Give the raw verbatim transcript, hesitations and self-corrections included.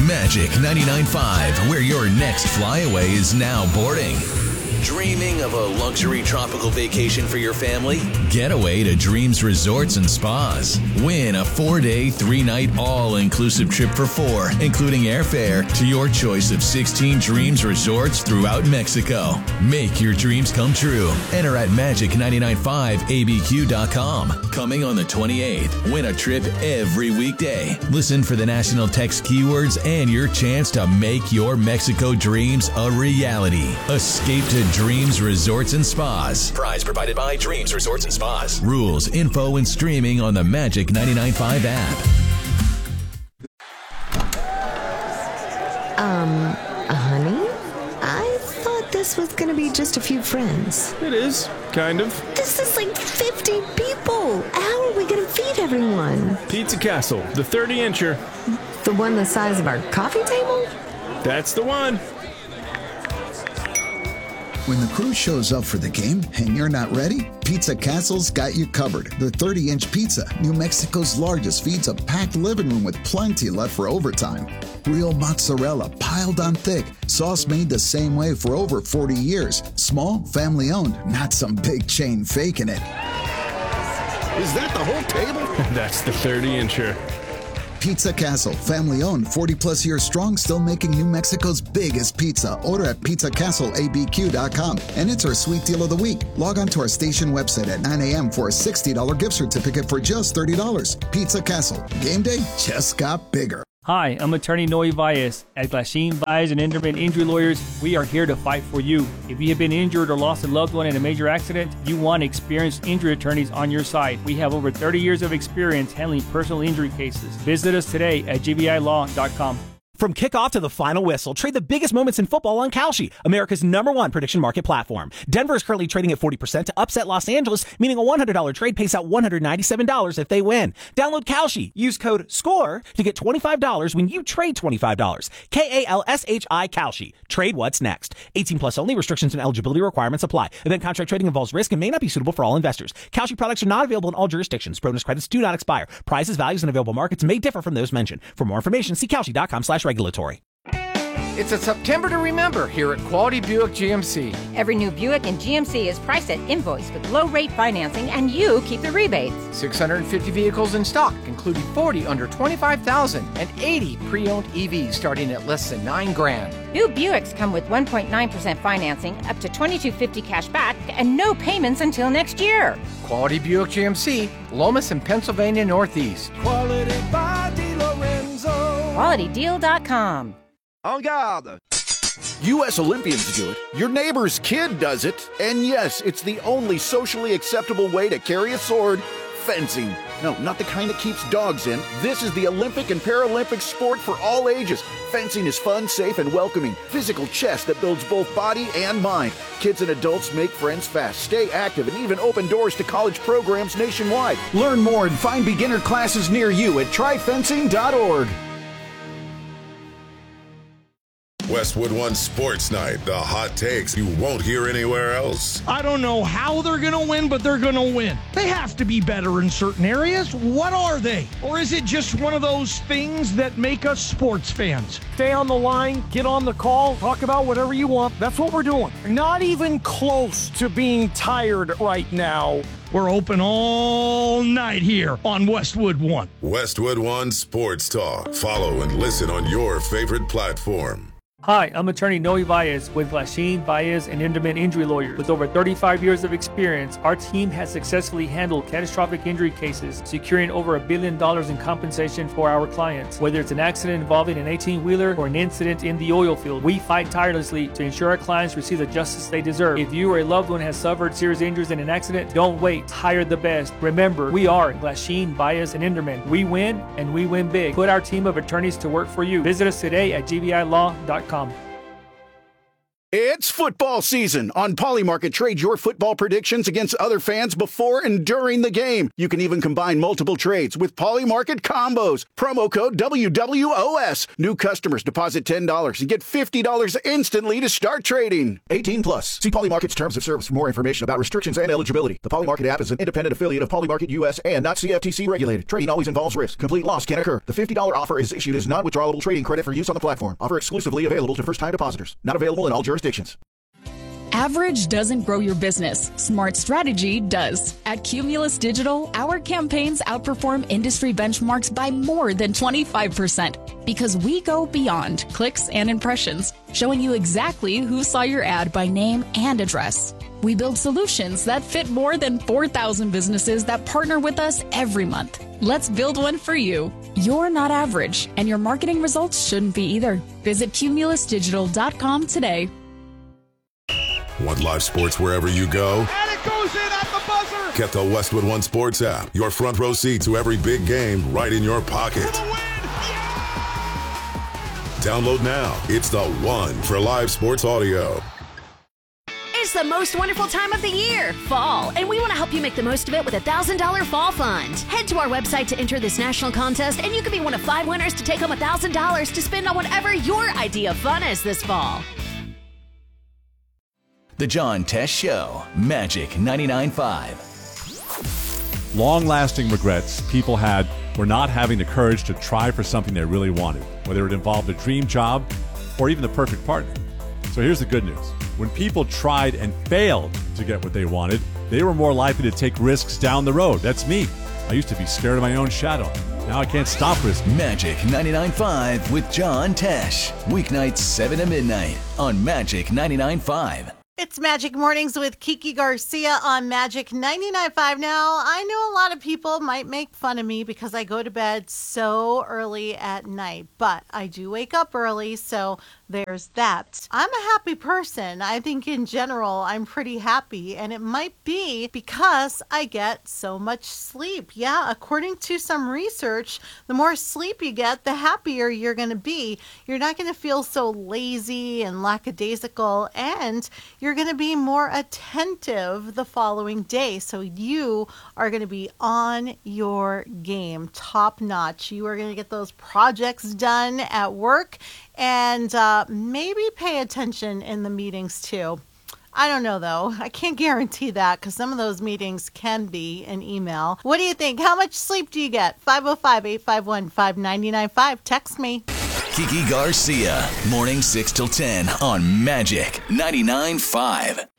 Magic ninety-nine point five, where your next flyaway is now boarding. Dreaming of a luxury tropical vacation for your family? Get away to Dreams Resorts and Spas. Win a four-day, three-night, all-inclusive trip for four, including airfare to your choice of sixteen Dreams Resorts throughout Mexico. Make your dreams come true. Enter at magic nine nine five A B Q dot com. Coming on the twenty-eighth, win a trip every weekday. Listen for the national text keywords and your chance to make your Mexico dreams a reality. Escape to Dreams Resorts and Spas. Prize provided by Dreams Resorts and Spas. Rules, info, and streaming on the Magic ninety-nine point five app. Um, honey? I thought this was gonna be just a few friends. It is, kind of. This is like fifty people. How are we gonna feed everyone? Pizza Castle, the thirty-incher. The one the size of our coffee table? That's the one. When the crew shows up for the game and you're not ready, Pizza Castle's got you covered. The thirty-inch pizza, New Mexico's largest, feeds a packed living room with plenty left for overtime. Real mozzarella piled on thick, sauce made the same way for over forty years. Small, family-owned, not some big chain faking it. Is that the whole table? That's the thirty-incher. Pizza Castle, family-owned, forty plus years strong, still making New Mexico's biggest pizza. Order at pizza castle A B Q dot com. And it's our sweet deal of the week. Log on to our station website at nine a.m. for a sixty dollars gift certificate for just thirty dollars. Pizza Castle. Game day just got bigger. Hi, I'm attorney Noe Valles. At Glasheen, Valles and Enderman Injury Lawyers, we are here to fight for you. If you have been injured or lost a loved one in a major accident, you want experienced injury attorneys on your side. We have over thirty years of experience handling personal injury cases. Visit us today at G B I law dot com. From kickoff to the final whistle, trade the biggest moments in football on Kalshi, America's number one prediction market platform. Denver is currently trading at forty percent to upset Los Angeles, meaning a one hundred dollars trade pays out one hundred ninety-seven dollars if they win. Download Kalshi. Use code SCORE to get twenty-five dollars when you trade twenty-five dollars. K A L S H I Kalshi. Trade what's next. eighteen plus only. Restrictions and eligibility requirements apply. Event contract trading involves risk and may not be suitable for all investors. Kalshi products are not available in all jurisdictions. Bonus credits do not expire. Prices, values, and available markets may differ from those mentioned. For more information, see Kalshi dot com slash regulatory. It's a September to remember here at Quality Buick G M C. Every new Buick in G M C is priced at invoice with low rate financing, and you keep the rebates. six hundred fifty vehicles in stock, including forty under twenty-five thousand and eighty pre-owned E Vs starting at less than nine grand. New Buicks come with one point nine percent financing, up to twenty-two fifty cash back, and no payments until next year. Quality Buick G M C, Lomas and Pennsylvania Northeast. Quality by DiLorenzo. Quality Deal dot com. En garde! U S Olympians do it, your neighbor's kid does it, and yes, it's the only socially acceptable way to carry a sword, fencing. No, not the kind that keeps dogs in. This is the Olympic and Paralympic sport for all ages. Fencing is fun, safe, and welcoming. Physical chess that builds both body and mind. Kids and adults make friends fast, stay active, and even open doors to college programs nationwide. Learn more and find beginner classes near you at try fencing dot org. Westwood One Sports Night, the hot takes you won't hear anywhere else. I don't know how they're going to win, but they're going to win. They have to be better in certain areas. What are they? Or is it just one of those things that make us sports fans? Stay on the line, get on the call, talk about whatever you want. That's what we're doing. Not even close to being tired right now. We're open all night here on Westwood One. Westwood One Sports Talk. Follow and listen on your favorite platform. Hi, I'm attorney Noe Valles with Glasheen, Valles and Enderman Injury Lawyers. With over thirty-five years of experience, our team has successfully handled catastrophic injury cases, securing over a billion dollars in compensation for our clients. Whether it's an accident involving an eighteen-wheeler or an incident in the oil field, we fight tirelessly to ensure our clients receive the justice they deserve. If you or a loved one has suffered serious injuries in an accident, don't wait. Hire the best. Remember, we are Glasheen, Valles and Enderman. We win, and we win big. Put our team of attorneys to work for you. Visit us today at G B I law dot com. It's football season. On Polymarket, trade your football predictions against other fans before and during the game. You can even combine multiple trades with Polymarket combos. Promo code W W O S. New customers deposit ten dollars and get fifty dollars instantly to start trading. eighteen plus. See Polymarket's terms of service for more information about restrictions and eligibility. The Polymarket app is an independent affiliate of Polymarket U S and not C F T C regulated. Trading always involves risk. Complete loss can occur. The fifty dollars offer is issued as non-withdrawable trading credit for use on the platform. Offer exclusively available to first-time depositors. Not available in all jurisdictions. Average doesn't grow your business. Smart strategy does. At Cumulus Digital, our campaigns outperform industry benchmarks by more than twenty-five percent because we go beyond clicks and impressions, showing you exactly who saw your ad by name and address. We build solutions that fit more than four thousand businesses that partner with us every month. Let's build one for you. You're not average, and your marketing results shouldn't be either. Visit cumulus digital dot com today. Want live sports wherever you go? And it goes in at the buzzer! Get the Westwood One Sports app. Your front row seat to every big game right in your pocket. For the win! Yeah! Download now. It's the one for live sports audio. It's the most wonderful time of the year, fall, and we want to help you make the most of it with a one thousand dollars Fall Fund. Head to our website to enter this national contest, and you can be one of five winners to take home one thousand dollars to spend on whatever your idea of fun is this fall. The John Tesh Show, Magic ninety-nine point five. Long-lasting regrets people had were not having the courage to try for something they really wanted, whether it involved a dream job or even the perfect partner. So here's the good news. When people tried and failed to get what they wanted, they were more likely to take risks down the road. That's me. I used to be scared of my own shadow. Now I can't stop risking. Magic ninety-nine point five with John Tesh. Weeknights seven to midnight on Magic ninety-nine point five. It's Magic Mornings with Kiki Garcia on Magic ninety-nine point five. Now, I know a lot of people might make fun of me because I go to bed so early at night, but I do wake up early, so there's that. I'm a happy person. I think in general, I'm pretty happy, and it might be because I get so much sleep. Yeah, according to some research, the more sleep you get, the happier you're going to be. You're not going to feel so lazy and lackadaisical, and you're You're going to be more attentive the following day. So you are going to be on your game, top notch. You are going to get those projects done at work and uh, maybe pay attention in the meetings too. I don't know, though. I can't guarantee that because some of those meetings can be an email. What do you think? How much sleep do you get? five oh five, eight five one, five nine nine five. Text me. Kiki Garcia, morning six till ten on Magic ninety-nine point five.